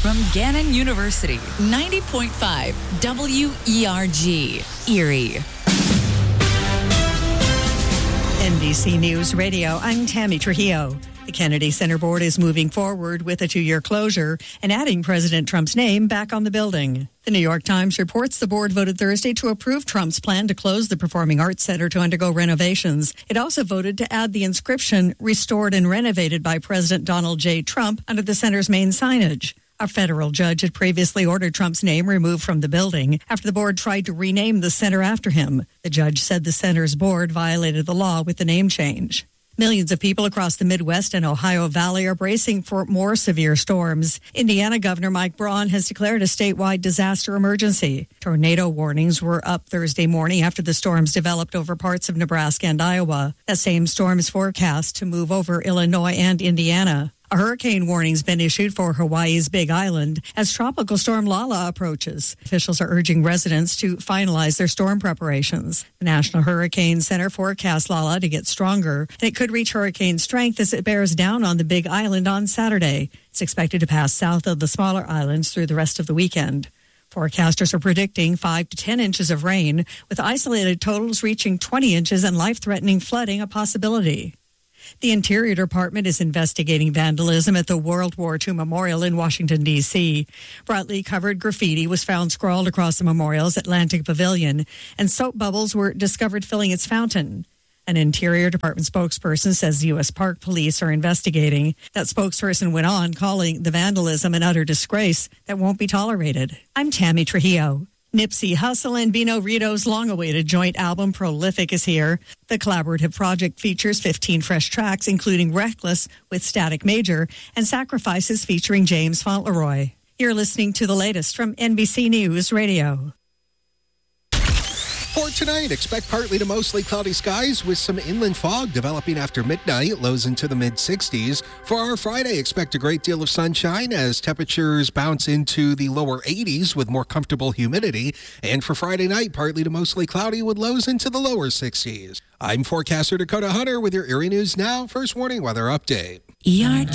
from Gannon University, 90.5 WERG, Erie. NBC News Radio, I'm Tammy Trujillo. The Kennedy Center Board is moving forward with a 2-year closure and adding President Trump's name back on the building. The New York Times reports the board voted Thursday to approve Trump's plan to close the Performing Arts Center to undergo renovations. It also voted to add the inscription, restored and renovated by President Donald J. Trump, under the center's main signage. A federal judge had previously ordered Trump's name removed from the building after the board tried to rename the center after him. The judge said the center's board violated the law with the name change. Millions of people across the Midwest and Ohio Valley are bracing for more severe storms. Indiana Governor Mike Braun has declared a statewide disaster emergency. Tornado warnings were up Thursday morning after the storms developed over parts of Nebraska and Iowa. That same storm is forecast to move over Illinois and Indiana. A hurricane warning's been issued for Hawaii's Big Island as Tropical Storm Lala approaches. Officials are urging residents to finalize their storm preparations. The National Hurricane Center forecasts Lala to get stronger, and it could reach hurricane strength as it bears down on the Big Island on Saturday. It's expected to pass south of the smaller islands through the rest of the weekend. Forecasters are predicting 5 to 10 inches of rain, with isolated totals reaching 20 inches and life-threatening flooding a possibility. The Interior Department is investigating vandalism at the World War II Memorial in Washington, D.C. Brightly covered graffiti was found scrawled across the memorial's Atlantic Pavilion, and soap bubbles were discovered filling its fountain. An Interior Department spokesperson says the U.S. Park Police are investigating. That spokesperson went on, calling the vandalism an utter disgrace that won't be tolerated. I'm Tammy Trujillo. Nipsey Hussle and Bino Rito's long-awaited joint album Prolific is here. The collaborative project features 15 fresh tracks, including Reckless with Static Major and Sacrifices featuring James Fauntleroy. You're listening to the latest from NBC News Radio. For tonight, expect partly to mostly cloudy skies with some inland fog developing after midnight, lows into the mid-60s. For our Friday, expect a great deal of sunshine as temperatures bounce into the lower 80s with more comfortable humidity. And for Friday night, partly to mostly cloudy with lows into the lower 60s. I'm forecaster Dakota Hunter with your Erie News Now First Warning Weather Update. ERG